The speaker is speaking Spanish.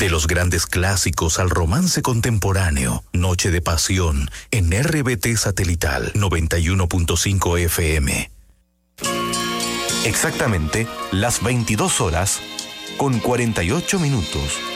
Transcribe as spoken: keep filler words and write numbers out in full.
De los grandes clásicos al romance contemporáneo, Noche de Pasión en R B T Satelital noventa y uno punto cinco F M. Exactamente las veintidós horas con cuarenta y ocho minutos.